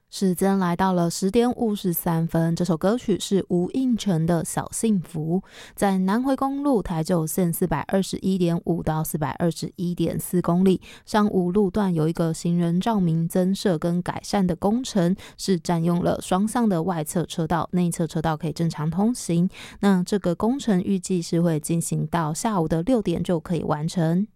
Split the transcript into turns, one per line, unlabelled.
时间来到了10:53，这首歌曲是吴映辰的《小幸福》。在南回公路台九线421.5到421.4公里，上午路段有一个行人照明增设跟改善的工程，是占用了双向的外侧车道，内侧车道可以正常通行。那这个工程预计是会进行到下午的6点就可以完成。